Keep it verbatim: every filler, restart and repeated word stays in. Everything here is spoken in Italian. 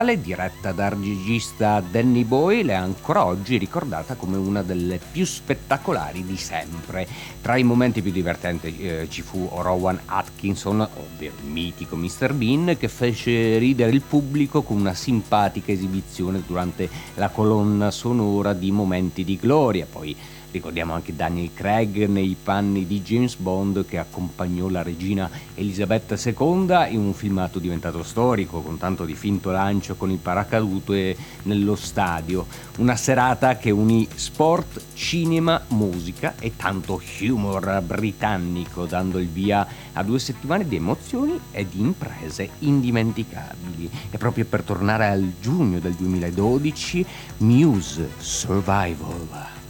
diretta dal regista Danny Boyle, è ancora oggi ricordata come una delle più spettacolari di sempre. Tra i momenti più divertenti eh, ci fu Rowan Atkinson, ovvero il mitico mister Bean, che fece ridere il pubblico con una simpatica esibizione durante la colonna sonora di Momenti di Gloria. Poi ricordiamo anche Daniel Craig nei panni di James Bond, che accompagnò la regina Elisabetta seconda in un filmato diventato storico, con tanto di finto lancio con il paracadute nello stadio. Una serata che unì sport, cinema, musica e tanto humor britannico, dando il via a due settimane di emozioni e di imprese indimenticabili. E proprio per tornare al giugno del duemiladodici, Muse Survival.